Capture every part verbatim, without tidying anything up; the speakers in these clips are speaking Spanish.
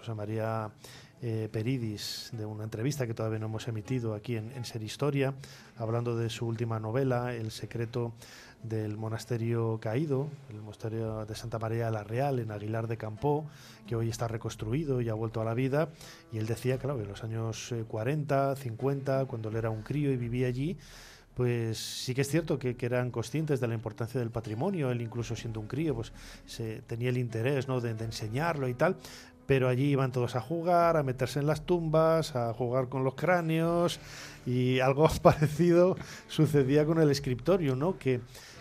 José María eh, Peridis, de una entrevista que todavía no hemos emitido aquí en, en Ser Historia, hablando de su última novela, El secreto del monasterio caído, el monasterio de Santa María de la Real en Aguilar de Campoo, que hoy está reconstruido y ha vuelto a la vida. Y él decía, claro, que en los años cuarenta, cincuenta, cuando él era un crío y vivía allí, pues sí que es cierto que, que eran conscientes de la importancia del patrimonio. Él, incluso siendo un crío, pues se, tenía el interés, ¿no?, de, de enseñarlo y tal, pero allí iban todos a jugar, a meterse en las tumbas, a jugar con los cráneos, y algo parecido sucedía con el escriptorio, ¿no?, que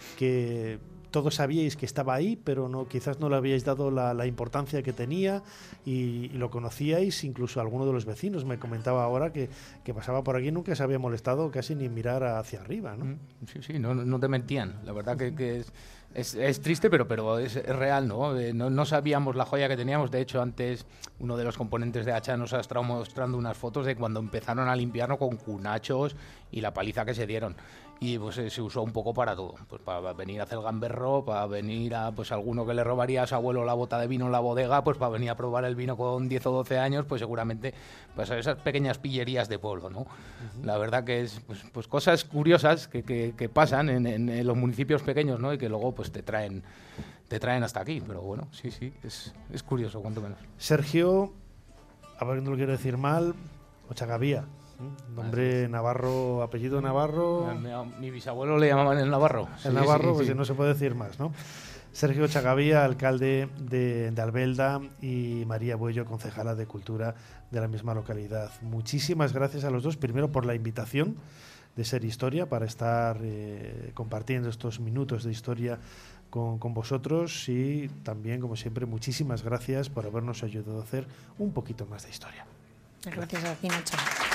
que todos sabíais que estaba ahí, pero no, quizás no le habíais dado la, la importancia que tenía, y, y lo conocíais. Incluso alguno de los vecinos me comentaba ahora que, que pasaba por aquí y nunca se había molestado casi ni mirar hacia arriba, ¿no? Sí, sí, no, no te mentían. La verdad que, que es, es, es triste, pero, pero es, es real, ¿no? Eh, ¿no? No sabíamos la joya que teníamos. De hecho, antes uno de los componentes de Hacha nos ha estado mostrando unas fotos de cuando empezaron a limpiarlo con cunachos y la paliza que se dieron. Y pues eh, se usó un poco para todo, pues para venir a hacer gamberro, para venir a pues alguno que le robaría a su abuelo la bota de vino en la bodega, pues para venir a probar el vino con diez o doce años, pues seguramente pues esas pequeñas pillerías de pueblo, ¿no? Uh-huh. La verdad que es pues, pues cosas curiosas que, que, que pasan en, en, en los municipios pequeños, ¿no? Y que luego pues te traen te traen hasta aquí, pero bueno, sí, sí, es, es curioso, cuanto menos. Sergio, a ver, no lo quiero decir mal, Ochagavía. Nombre navarro, apellido Navarro. Mi, mi bisabuelo le llamaban el Navarro. El sí, Navarro, sí, pues sí. No se puede decir más, ¿no? Sergio Ochagavía, alcalde de, de Albelda, y María Buello, concejala de Cultura de la misma localidad. Muchísimas gracias a los dos, primero por la invitación de Ser Historia, para estar eh, compartiendo estos minutos de historia con, con vosotros, y también, como siempre, muchísimas gracias por habernos ayudado a hacer un poquito más de historia. Gracias a ti, Nacho.